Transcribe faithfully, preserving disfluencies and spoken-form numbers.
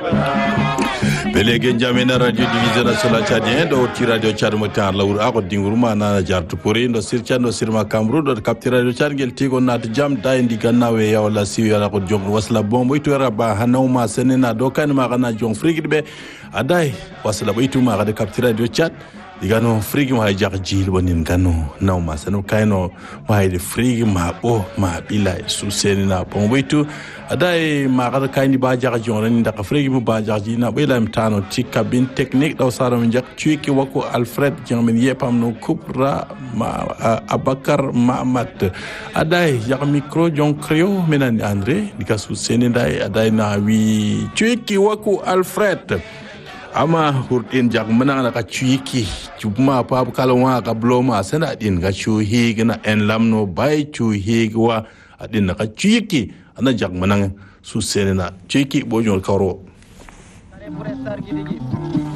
Belegen jamena radio division national tchadien do ti radio tchad mo tar lawur ako dinguruma na jartu pori ndo sircha ndo sirma kamru do kapti radio tchad gel tigo nat jam dai ndi gannawe ya wala siyo ya ko jong wasla bombo itu raba hanawma senena do kan ma kana jong frigidbe adai wasla bo itu ma ga kapti radio tchad digano frigi ma jak jil wonin gano nawma sanu kaino ma hayde frigi ma bo ma bila su senena bombo itu adai magar kayni ba jaga jonen nda ka fregi mu ba jaga jina bela mtano tikka bin technique daw sara min jak tuiki wako Alfred jangmen yepam no kubra ma Abakar Mamat adai jak micro jon creo menani Andre dikasu senendai adai na wi tuiki wako Alfred ama hurdin jak menang ka tuiki juma pa kalwa ka bloma sana din ga chuhi gna en lamno bai chuhi wa adin ka tuiki ana jak manang su senena cheki bojon karo